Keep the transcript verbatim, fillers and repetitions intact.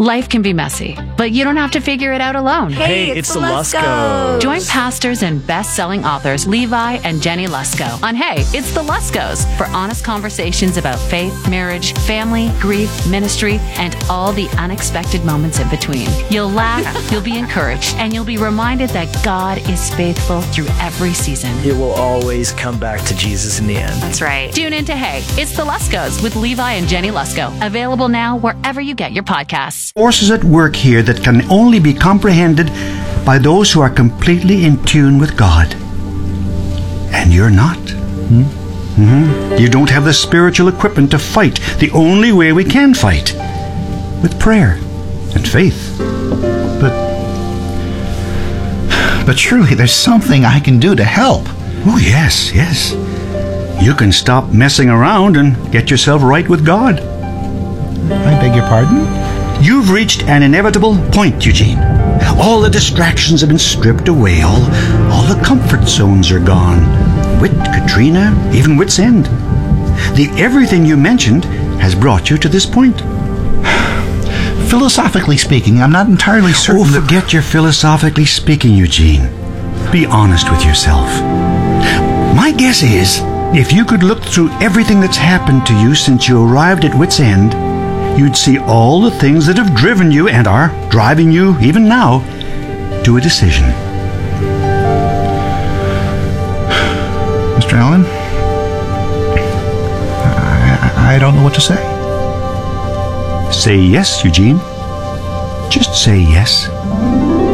Life can be messy, but you don't have to figure it out alone. Hey, Hey, it's, it's the the Luskos. Join pastors and best-selling authors Levi and Jenny Lusko on Hey, It's the Luskos for honest conversations about faith, marriage, family, grief, ministry, and all the unexpected moments in between. You'll laugh, you'll be encouraged, and you'll be reminded that God is faithful through every season. It will always come back to Jesus in the end. That's right. Tune in to Hey, It's the Luskos with Levi and Jenny Lusko. Available now wherever you get your podcasts. Forces at work here that can only be comprehended by those who are completely in tune with God. And you're not. Hmm? Mm-hmm. You don't have the spiritual equipment to fight the only way we can fight, with prayer and faith. But, but surely there's something I can do to help. Oh, yes, yes. You can stop messing around and get yourself right with God. I beg your pardon? You've reached an inevitable point, Eugene. All the distractions have been stripped away. All, all the comfort zones are gone. Wit, Katrina, even wit's end. The everything you mentioned has brought you to this point. Philosophically speaking, I'm not entirely certain. Oh, that- forget your philosophically speaking, Eugene. Be honest with yourself. My guess is, if you could look through everything that's happened to you since you arrived at wit's end, you'd see all the things that have driven you and are driving you, even now, to a decision. Mister Allen, I, I don't know what to say. Say yes, Eugene. Just say yes.